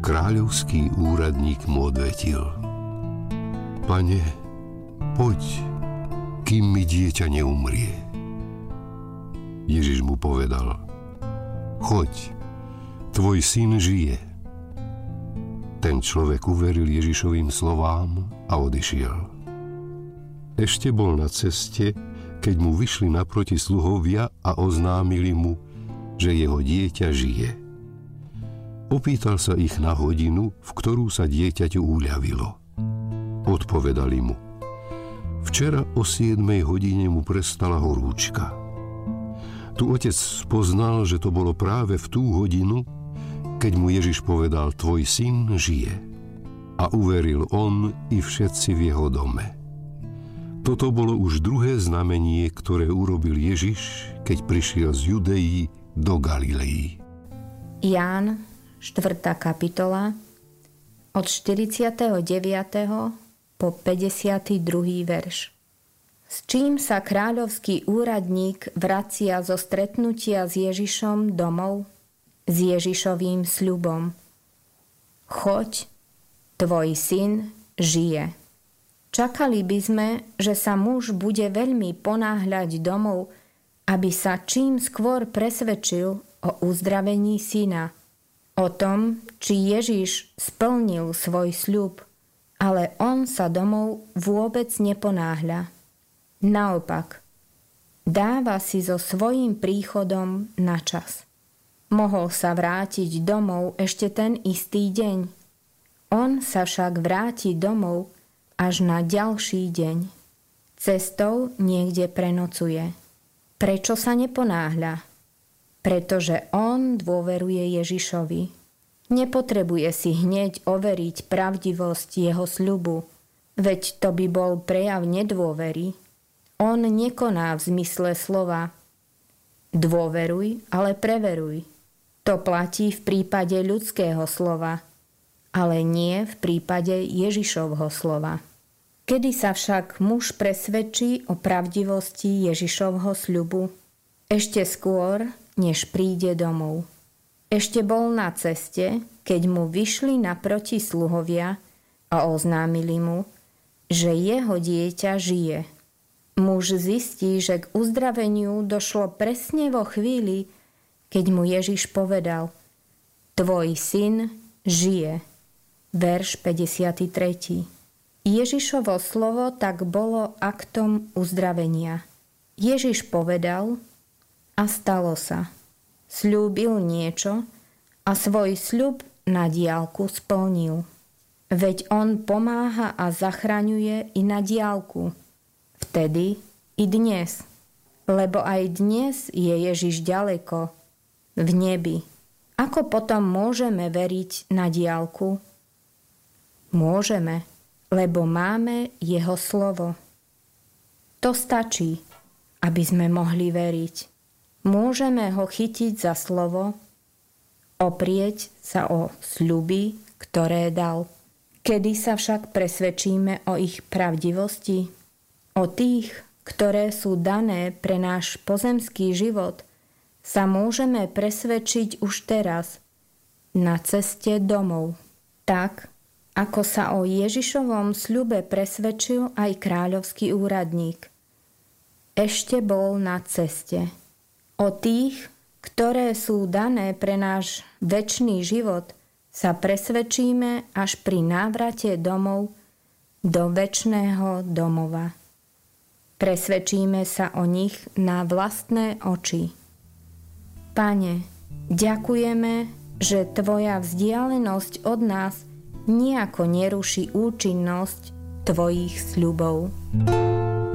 Kráľovský úradník mu odvetil: Pane, poď, kým mi dieťa neumrie. Ježiš mu povedal: Choď, tvoj syn žije. Ten človek uveril Ježišovým slovám a odišiel. Ešte bol na ceste, keď mu vyšli naproti sluhovia a oznámili mu, že jeho dieťa žije. Opýtal sa ich na hodinu, v ktorú sa dieťaťu uľavilo. Odpovedali mu: Včera o 7 hodine mu prestala horúčka. Tu otec spoznal, že to bolo práve v tú hodinu, keď mu Ježiš povedal: Tvoj syn žije. A uveril on i všetci v jeho dome. Toto bolo už druhé znamenie, ktoré urobil Ježiš, keď prišiel z Judei do Galilei. Ján, 4. kapitola, od 49. po 52. verš. S čím sa kráľovský úradník vracia zo stretnutia s Ježišom domov? S Ježišovým sľubom: Choď, tvoj syn žije. Čakali by sme, že sa muž bude veľmi ponáhľať domov, aby sa čím skôr presvedčil o uzdravení syna, o tom, či Ježiš splnil svoj sľub, ale on sa domov vôbec neponáhľa. Naopak, dáva si so svojím príchodom na čas. Mohol sa vrátiť domov ešte ten istý deň. On sa však vráti domov až na ďalší deň. Cestou niekde prenocuje. Prečo sa neponáhľa? Pretože on dôveruje Ježišovi. Nepotrebuje si hneď overiť pravdivosť jeho sľubu, veď to by bol prejav nedôvery. On nekoná v zmysle slova dôveruj, ale preveruj. To platí v prípade ľudského slova, ale nie v prípade Ježišovho slova. Kedy sa však muž presvedčí o pravdivosti Ježišovho sľubu? Ešte skôr, než príde domov. Ešte bol na ceste, keď mu vyšli naproti sluhovia a oznámili mu, že jeho dieťa žije. Muž zistí, že k uzdraveniu došlo presne vo chvíli, keď mu Ježiš povedal: Tvoj syn žije. Verš 53. Ježišovo slovo tak bolo aktom uzdravenia. Ježiš povedal a stalo sa. Sľúbil niečo a svoj sľub na diaľku splnil. Veď on pomáha a zachraňuje i na diaľku. Vtedy i dnes. Lebo aj dnes je Ježiš ďaleko, v nebi. Ako potom môžeme veriť na diaľku? Môžeme, lebo máme jeho slovo. To stačí, aby sme mohli veriť. Môžeme ho chytiť za slovo, oprieť sa o sľuby, ktoré dal. Kedy sa však presvedčíme o ich pravdivosti? O tých, ktoré sú dané pre náš pozemský život, sa môžeme presvedčiť už teraz, na ceste domov. Tak, ako sa o Ježišovom sľube presvedčil aj kráľovský úradník. Ešte bol na ceste. O tých, ktoré sú dané pre náš večný život, sa presvedčíme až pri návrate domov do večného domova. Presvedčíme sa o nich na vlastné oči. Pane, ďakujeme, že Tvoja vzdialenosť od nás nejako neruší účinnosť Tvojich sľubov.